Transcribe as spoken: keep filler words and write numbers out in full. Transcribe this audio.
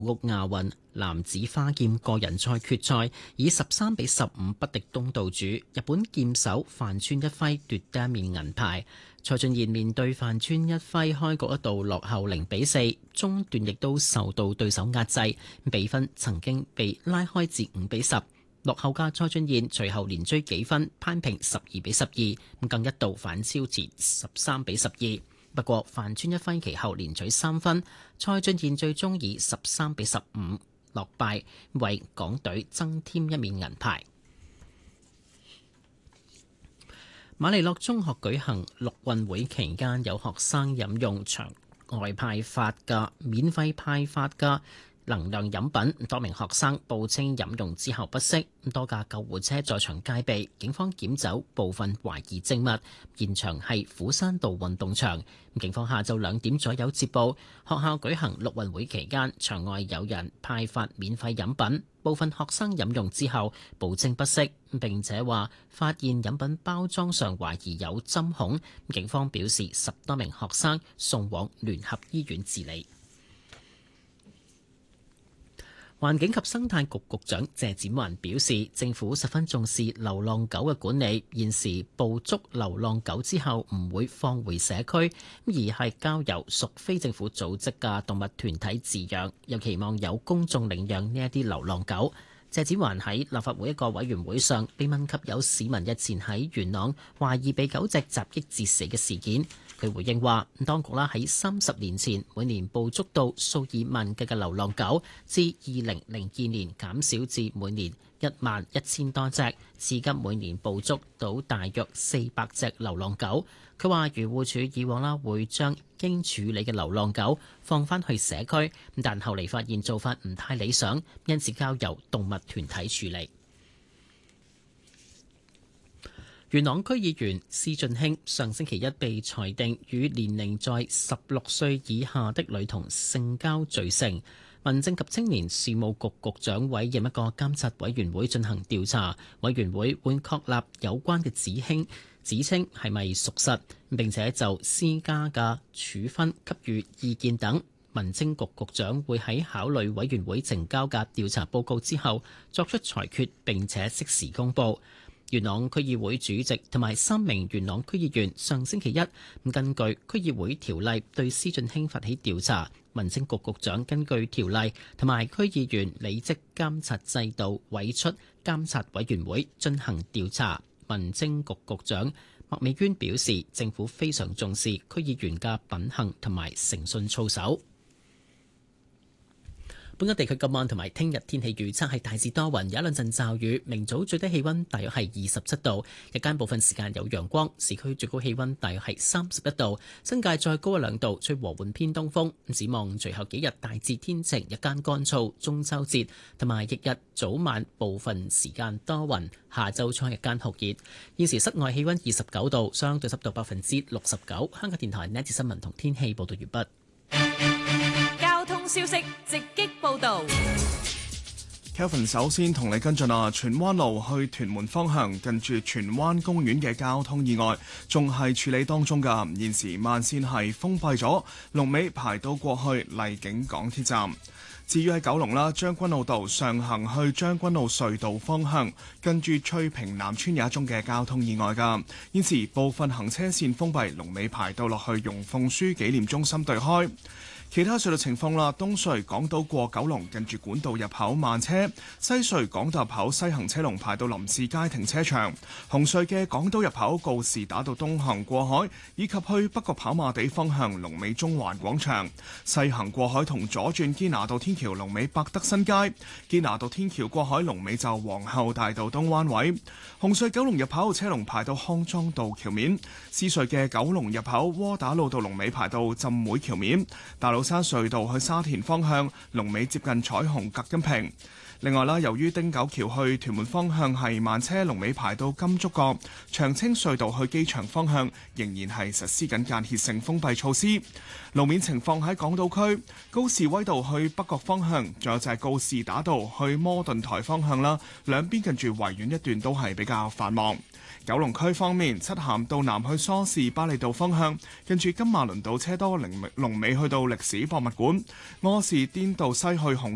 屋亞運男子花劍個人賽決賽，以十三比十五不敵東道主日本劍手飯川一輝奪得一面銀牌。蔡俊彥面對飯川一輝開局一度落後零比四，中段亦都受到對手壓制，比分曾經被拉開至五比十。落後嘅蔡俊彥隨後連追幾分，攀平十二比十二，更一度反超至十三比十二。不過飯川一輝其後連取三分，蔡俊彥最終以十三比十五落敗，為港隊增添一面銀牌。馬尼諾中學舉行陸運會期間，有學生飲用場外派發嘅免費派發嘅能量飲品，多名學生報稱飲用之後不適，多架救護車在場戒備，警方檢走部分懷疑證物。現場係虎山道運動場。警方下晝兩點左右接報，學校舉行陸運會期間，場外有人派發免費飲品，部分學生飲用之後報稱不適，並且話發現飲品包裝上懷疑有針孔。警方表示十多名學生送往聯合醫院治理。環境及生態局局長謝展寰表示，政府十分重視流浪狗嘅管理，現時捕捉流浪狗之後唔會放回社區，而係交由屬非政府組織嘅動物團體飼養，又期望有公眾領養呢一啲流浪狗。謝展寰喺立法會一個委員會上被問及有市民日前喺元朗懷疑被狗隻襲擊致死嘅事件，佢回應話：當局啦喺三十年前每年捕捉到數以萬計嘅流浪狗，至二零零二年減少至每年一萬一千多隻，至今每年捕捉到大約四百隻流浪狗。佢話漁護署以往啦會將經處理嘅流浪狗放返去社區，但後嚟發現做法唔太理想，因此交由動物團體處理。元朗區議員施俊興上星期一被裁定與年齡在十六歲以下的女童性交罪成。民政及青年事務局局長委任一個監察委員會進行調查，委員會會確立有關嘅指稱指稱係咪屬實，並且就施加嘅處分給予意見等。民政局局長會喺考慮委員會呈交嘅調查報告之後作出裁決，並且適時公佈。元朗區議會主席同埋三名元朗區議員上星期一根據區議會條例對施俊興發起調查，民政局局長根據條例同埋區議員履職監察制度委出監察委員會進行調查。民政局局長麥美娟表示，政府非常重視區議員嘅品行同埋誠信操守。本港地區今晚同埋聽日天氣預測係大致多雲，有一兩陣驟雨。明早最低氣溫大約係二十七度，日間部分時間有陽光。市區最高氣溫大約係三十一度，新界再高一兩度，吹和緩偏東風。展望隨後幾日大致天晴，日間乾燥。中秋節同埋翌日早晚部分時間多雲，下週初日間酷熱。現時室外氣溫二十九度，相對濕度百分之六十九。香港電台呢一節新聞同天氣報道完畢。 交通消息直擊報道。 Kelvin 首先同你跟進啊，荃灣路去屯門方向近住荃灣公園嘅交通意外仲係處理當中㗎，現時慢線係封閉咗，龍尾排到過去荔景港鐵站。至於喺九龍啦，將軍澳道上行去將軍澳隧道方向，跟住翠屏南村有一宗嘅交通意外㗎，現時部分行車線封閉，龍尾排到落去容鳳書紀念中心對開。其他隧道情況啦，東隧港島過九龍近住管道入口慢車，西隧港島入口西行車龍排到林士街停車場，紅隧嘅港島入口告士打道東行過海，以及去北角跑馬地方向龍尾中環廣場，西行過海同左轉堅拿道天橋龍尾百德新街，堅拿道天橋過海龍尾就皇后大道東灣位，紅隧九龍入口車龍排到康莊道橋面，獅隧嘅九龍入口窩打老道龍尾排到浸會橋面，大老山隧道去沙田方向龍尾接近彩虹隔音屏。另外啦，由於汀九橋去屯門方向係慢車，龍尾排到金竹角，長青隧道去機場方向仍然係實施緊間歇性封閉措施。路面情況喺港島區，高士威道去北角方向，仲有就係告士打道去摩頓台方向啦，兩邊近住維園一段都係比較繁忙。九龍區方面，漆咸道南去梳士巴利道方向，跟住金馬倫道車多，龍尾去到歷史博物館；柯士甸道西去紅